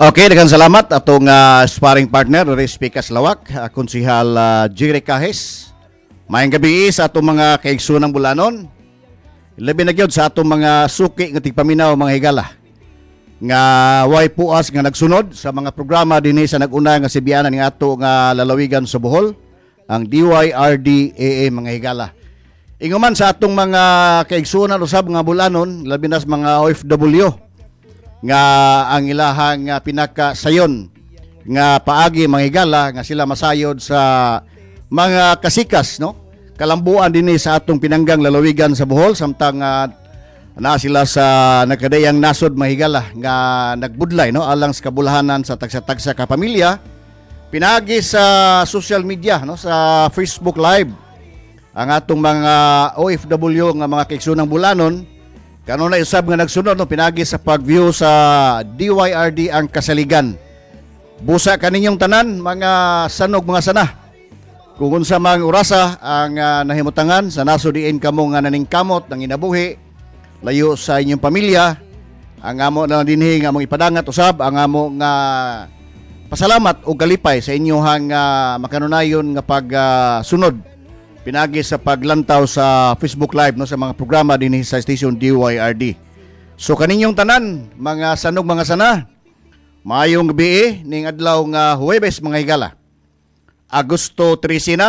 Okay, daghang salamat atong sparring partner Res Picas Lawak, Konsehal Jerry Cajes. Maayong gabi sa atong mga kaigsunang bulanon. Labi na gyud sa atong mga suki nga tigpaminaw mga higala. Nga way puas nga nagsunod sa mga programa dinhi sa nag-una nga sibianan nga ato nga lalawigan sa Bohol, ang DYRD-AA mga higala. Inguman sa atong mga kaigsunan usab nga bulanon, labi na sa mga OFW nga ang ilahang pinakasayon nga paagi mga higala nga sila masayod sa mga kasikas, no? Kalambuan dinhi sa atong pinanggang lalawigan sa Bohol samtang na sila sa nakadayang nasod mga higala nga nagbudlay, no, alang sa kabulahanan sa tagsa-tagsa ka pamilya pinagi sa social media, no, sa Facebook Live ang atong mga OFW nga mga kaigsunang bulanon. Kanunay usab nga nagsunod, no, pinagi sa pag-view sa DYRD ang kasaligan. Busa kaninyong tanan mga sanog mga sana. Kung unsa mang orasa ang nahimutangan sa nasodiin kamo nga naningkamot ng inabuhi layo sa inyong pamilya, ang amo na dinhi nga mong ipadangat usab ang amo nga pasalamat o galipay sa inyohang makanunayon nga pagsunod pinagi sa paglantaw sa Facebook Live, no, sa mga programa din sa station DYRD. So kaninyong tanan, mga sanog mga sana, maayong gabi ning adlaw nga Huwebes mga higala. Agosto 13 na,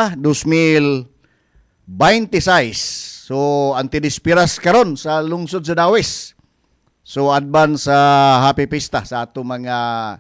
2026. So antidispiras karon sa lungsod sa Dawis. So advance sa Happy Pista sa ato mga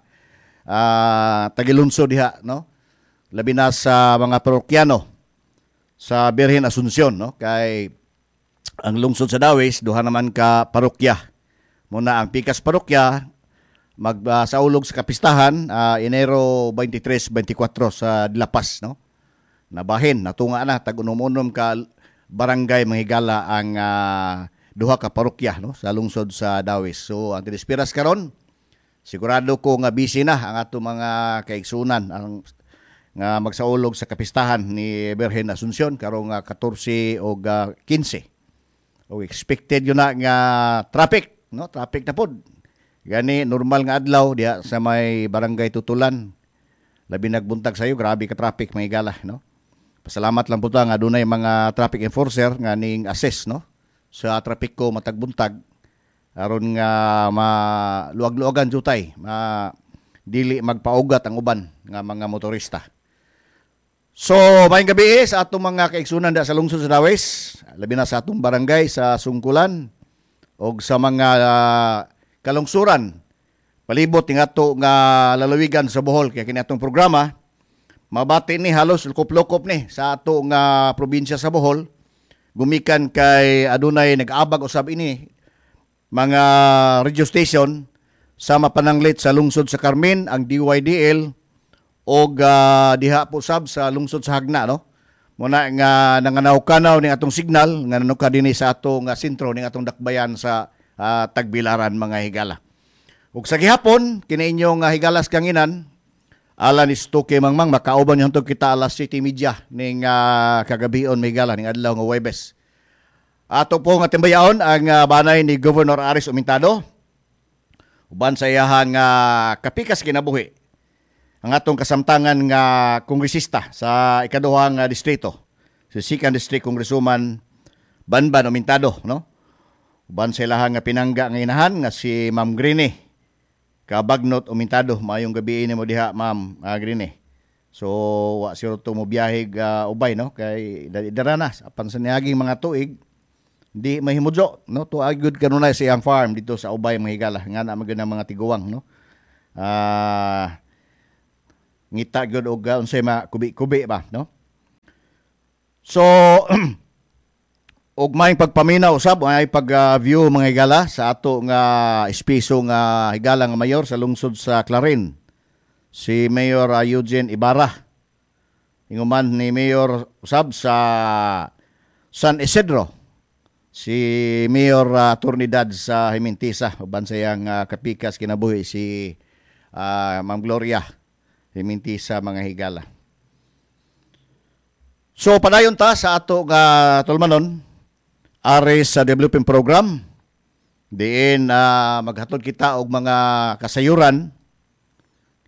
tagilunsod diha, no? Labi na sa mga parokyano sa Birhen Asuncion, no, kay ang lungsod sa Dawis duha naman ka parokya. Muna ang Picas parokya magsaulog sa kapistahan Enero 23-24 sa Dilapas, no. Nabahin natunga na tag-unom-unom ka barangay mga higala ang duha ka parokya, no, sa lungsod sa Dawis. So ang tinespiras karon sigurado ko nga busy na ang ato mga kaigsunan ang nga magsaulog sa kapistahan ni Birhen Asuncion karong 14 o 15. O expected yun na nga traffic, no? Traffic na pod. Gani normal nga adlaw diha sa may barangay Tutulan. Labi nagbuntag sayo, grabe ka traffic mga higala, no? Pasalamat lang po ta nga dunay mga traffic enforcer nga ning assess, no, sa traffic ko matagbuntag aron nga maluwag-luwagan jutay, dili magpaugat ang uban nga mga motorista. So, maayong gabi sa atong mga kaigsunan da sa lungsod sa Dawis, labi na sa atong barangay sa Sungkulan o sa mga kalungsuran palibot ng ato nga lalawigan sa Bohol. Kaya kini atong programa mabati ni halos lukop-lukop ni sa ato nga probinsya sa Bohol, gumikan kay adunay nag-abag usab ini mga radio station sa mapananglit sa lungsod sa Carmen ang DYDL o diha po sab sa lungsod sa Hagna, no. Muna nga nanganaw-kanaw ning atong signal nga nanuka dinhi sa atong sentro ning atong dakbayan sa Tagbilaran mga higala. Ug sa gihapon kini inyong higalas kanginan ala ni Stoke Mangmang makauban niyo hantod kita alas 7:30 ning kagabion mga higala ning adlaw nga Huwebes. Ato po nga timbayaon ang banay ni Governor Aris Umintado uban sa iyahang kapikas kinabuhi ang atong kasamtangan nga kongresista sa ikaduhang distrito, sa 2nd District Congresswoman Banban Umintado, no? Uban sa ilahang pinangga nga inahan nga si Ma'am Grine Kabagnot Umintado. Maayong gabi ni mo diha, Ma'am Grine. So wa siro to mo biyahe ubay, no, kay daranas apan sa niaging mga tuig di mahimudyo, no, to agud kanunay sa iyang farm dito sa ubay mga higala nga na maganda mga tiguwang, no. Ngita gyud og unsay kubi-kubi ba, no. So og may pagpaminaw usab ay pag-view mga higala sa ato nga espiso nga higala nga mayor sa lungsod sa Clarin, si Mayor Eugene Ibarra. Inguman ni Mayor usab sa San Isidro si Mayor Trinidad sa Himintisa uban sa iyang kapikas kinabuhi si Ma'am Gloria Himintisa mga higala. So padayon ta sa ato nga tulmanon ari sa development program diin maghatod kita og mga kasayuran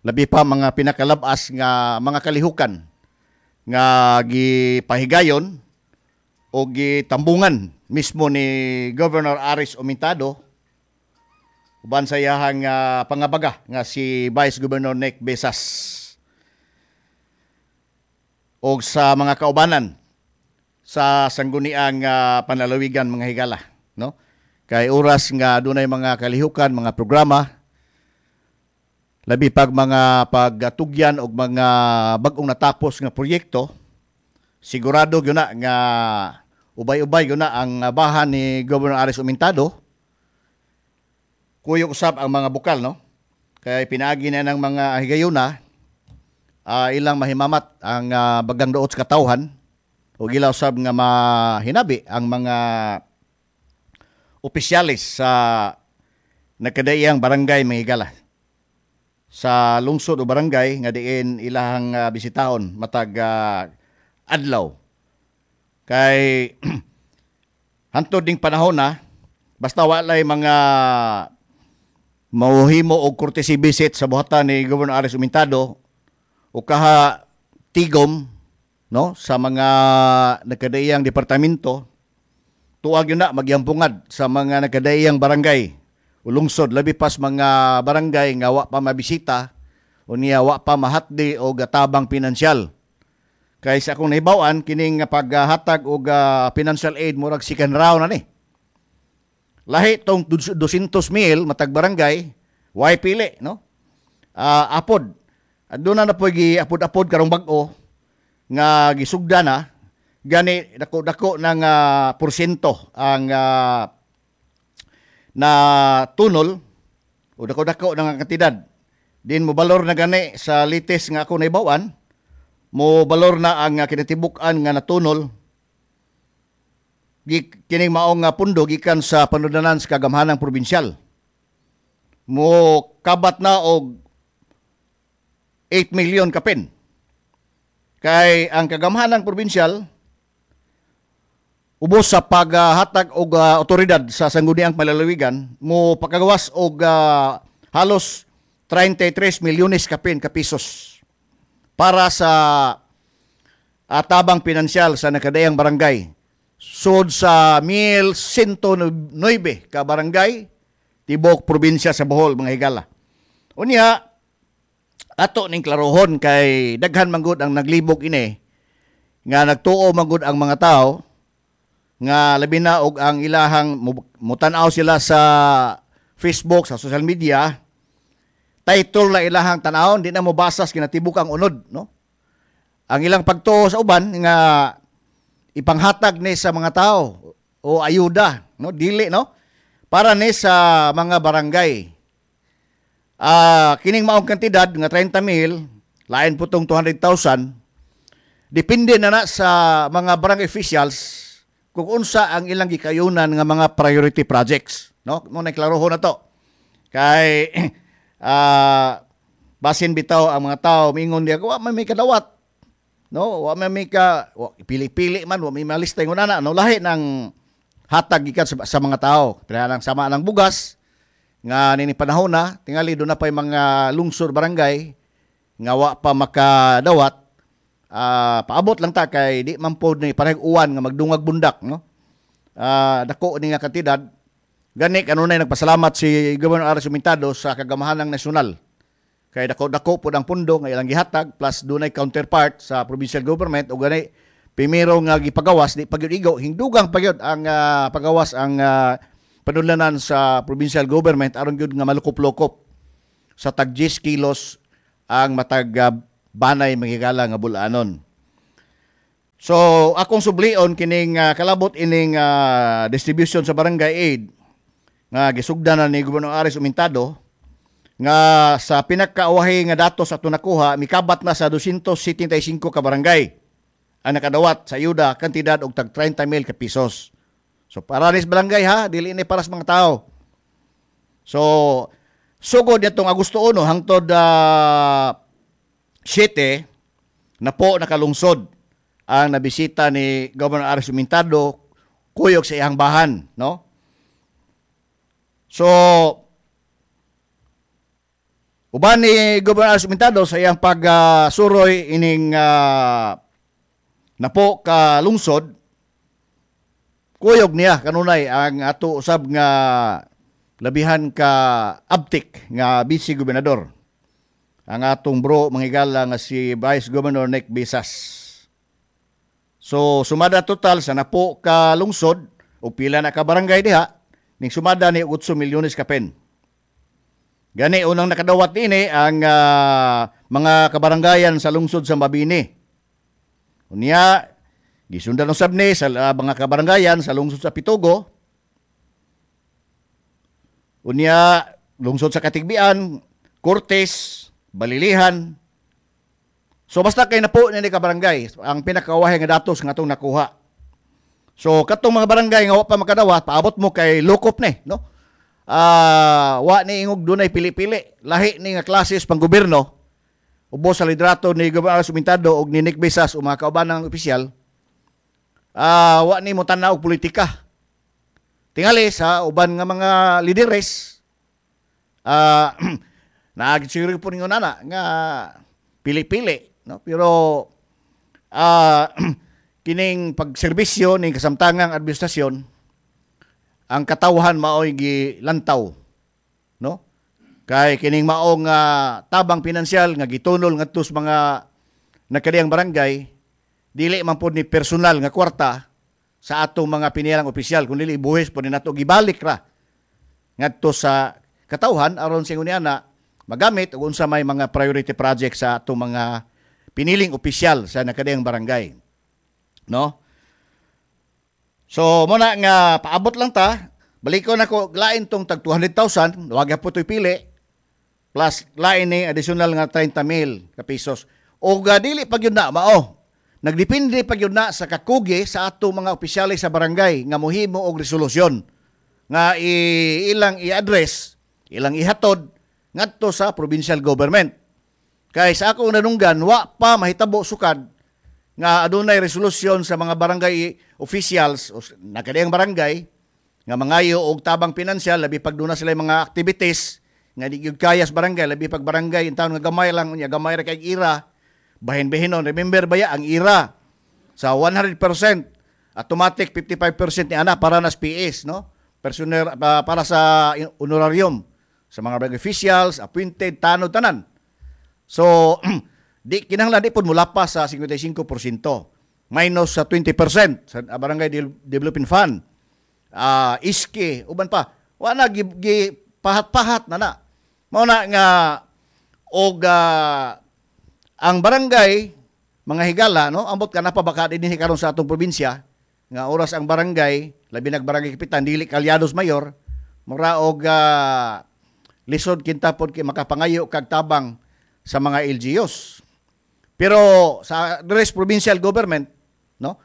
labi pa mga pinakalabas nga mga kalihukan nga gipahigayon o gitambungan mismo ni Governor Aris Umintado uban sa iyahang pangabaga nga si Vice Governor Nick Besas o sa mga kaubanan sa sangguniang panlalawigan mga higala, no? Kay oras nga dunay mga kalihukan, mga programa, labi pag mga pagtugyan og mga bag-ong natapos nga proyekto, sigurado gyud na nga ubay-ubay gyud na ang bahan ni Governor Aris Umintado. Kuyog usab ang mga bukal, no? Kay pinaagi na ng mga higayuna ilang mahimamat ang bagang doot sa katawhan o gilaw sab nga mahinabi ang mga opisyalis sa nakadaiyang barangay mga higala sa lungsod o barangay nga diin ilahang bisitahon matag adlaw. Kay hantod ding panahon na basta walay mga mauhimo og courtesy visit sa buhatan ni Governor Aris Umintado o kaha tigom, no, sa mga nakadaiyang departamento, tuwag yun na magyampungad sa mga nakadaiyang barangay o lungsod, labi pas mga barangay nga wa pa mabisita o niya wa pa mahatdi o gatabang pinansyal. Kaya sa akong nahibawan, kining paghatag o financial aid murag second round na ni. Lahi tong 200,000 matag barangay, way pili, no? Apod. Doon na po apod-apod karong bag-o nga gisugda na, gani dako-dako ng porsyento ang na tunol o dako-dako ng kantidad. Din mo balor na gani sa latest nga ako naibawan, mo balor na ang kinatibuk-an nga natunol kining maong pundo gikan sa panudanan sa kagamhanang probinsyal. Mo kabat na og 8 million kapin. Kay ang kagamhanang probinsyal ubos sa paghatag og otoridad sa sangguniang palalawigan mo pakagawas og halos 33 milyones kapin ka pesos para sa tabang pinansyal sa nakadayang barangay. Sud sa 1,109 ka barangay tibok probinsya sa Bohol mga higala. Unya ato ning klarohon kay daghan manggod ang naglibog ini nga nagtuo manggod ang mga tao nga labi na og ang ilahang mutan-aw sila sa Facebook, sa social media, title na ilahang tan-awon di na mo basas kinatibuk ang unod, no? Ang ilang pagtuo sa uban nga ipanghatag ni sa mga tao o ayuda, no, dili, no, para ni sa mga barangay. Kining maong kantidad nga 30,000, lain po tong 200,000, depende na sa mga barangay officials kung unsa ang ilang gikayunan nga mga priority projects, no? Mo naklarohon na to. Kay basin bitaw ang mga tao mingon diya wa may kadawat. No, wa may pili-pili man, wa may malista yung unana, no, lahi ng hatag gikan sa mga tao. Kaya lang sama ng bugas nga nini panahon na tingali do na pay mga lungsod barangay nga wa pa makadawat. Paabot lang ta kay di man pod ni parehong uwan nga magdungag bundak, no. Dako ni nga kantidad. Gani kanunay nagpasalamat si Governor Aris Umintado sa kagamahanang nasyonal. Kay dako-dako po ang pundo nga ilang gihatag plus dunay counterpart sa provincial government o gani primero nga gipagawas di pagyud-igo hindugang pagyud ang pagawas ang panudlanan sa provincial government aron gyud nga malukop-lokop sa tag 10 kilos ang matag banay magigala nga bulanon. So akong sublion kining kalabot ining distribution sa barangay aid nga gisugdan na ni Gobernador Aris Umintado nga sa pinakauwahi nga datos ato nakuha mikabat na sa 275 ka barangay ang nakadawat sa ayuda kantidad og tag 30,000 ka pesos. So para nis barangay ha, dili ni para sa mga tao. So sugod nitong Agosto 1 hangtod 7 na po nakalungsod ang nabisita ni Governor Aris Umintado kuyog sa iyang bahan, no? So Uban ni Gobernador Sumentado sa iyang pagsuroy ining napo ka lungsod, kuyog niya kanunay ang ato usab nga labihan ka abtik nga vice gobernador, ang atong bro manghigala nga si Vice Governor Nick Visas. So sumada total sa napo ka lungsod o pila na ka barangay diha, ning sumada ni 8 milyones ka pen. Gani unang nakadawat nini ang mga kabarangayan sa lungsod sa Mabini. Unya gisundan usab ni sa mga kabarangayan sa lungsod sa Pitugo. Unya lungsod sa Katigbian, Cortes, Balilihan. So basta kay napo ni kabarangay ang pinakawahay nga datos nga atong nakuha. So katong mga barangay nga wa pa makadawat, paabot mo kay lukop ni, no? Wa ni ingog dunay pili-pili, lahi ni nga klases pang gobyerno. Ubos sa lidrato ni Gobernador Sumentado og ni Nick Visas o mga kaubanang opisyal. Wa ni mo tanaw og politika. Tingali sa uban nga mga lideres, naagsiguro po ninyo nana nga pili-pili, no? Pero kining pagserbisyo ning kasamtangang administrasyon, ang katawhan mao'y gilantaw, no? Kay kining maong tabang pinansyal nga gitunol ngadto sa mga nakadiyang barangay, dili man pod ni personal nga kwarta sa atong mga pinilang opisyal, kung dili buhis po ni nato gibalik ra ngadto sa katawhan aron sa inguniana magamit ug unsa may mga priority project sa atong mga piniling opisyal sa nakadiyang barangay, no? So muna nga paabot lang ta, balikon ako lain tong tag 200,000, wag po to'y pili, plus lain ni additional nga 30,000 ka pesos. O dili pag yun na mao, nagdepende pag yun na sa kakugi sa ato mga opisyalis sa barangay nga mohimo og resolusyon nga ilang i-address, ilang ihatod ngadto sa provincial government. Kay sa akong nanunggan, wa pa mahitabo sukad nga adunay resolusyon sa mga barangay officials o nakadiyang barangay nga mangayo og tabang pinansyal, labi pag duna sila mga activities nga di gyud kayas barangay, labi pag barangay in town nga gamay lang, unya gamay ra kay ira, bahin-bahinon. Remember ba ya ang ira sa 100% automatic 55% ni ana para nas PS, no? Personer para sa honorarium sa mga barangay officials, appointed, tanod tanan. So di kinahanglan di pud mulapas sa 55%, minus sa 20% sa barangay development fund. Iski uban pa wa na gi pahat-pahat na. Mao na nga og ang barangay mga higala, no, ambot ka na pa baka dinhi karon sa atong probinsya nga oras ang barangay, labi nag barangay kapitan dili kalyados mayor, mura og lisod kinta pod kay makapangayo kag tabang sa mga LGUs. Pero sa rest provincial government, no,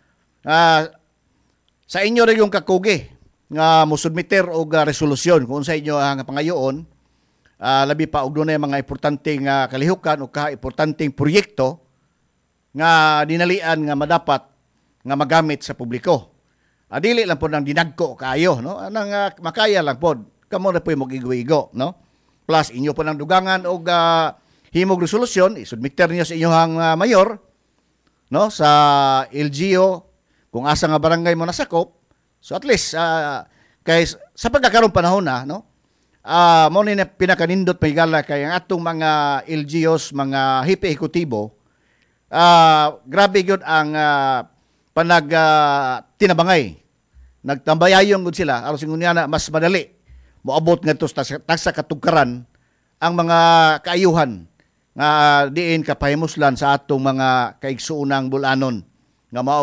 sa inyo rin yung kakugi nga musubmiter og resolusyon kung sa inyo ang pangayoon, labi pa og dunay mga importanteng kalihukan o importanteng proyekto nga dinalian nga madapat nga magamit sa publiko. Dili lang po nang dinagko kayo, no? Anang makaya lang po. Kamo na po yung mag-igo-igo, no? Plus inyo po nang dugangan og himog resolusyon, isubmiter niyo sa inyong mayor, no, sa LGU kung asa nga barangay mo nasakop. So at least kay sa pagkakaroon panahon na, no, mo ni pinakanindot mahigala kay ang atong mga LGUs, mga hipe ekutibo, grabe gyud ang tinabangay. Nagtambayayon gud sila aron singunyana mas madali moabot ngadto sa katugkaran ang mga kaayuhan nga diin kapahimuslan sa atong mga kaigsuunang bulanon nga mao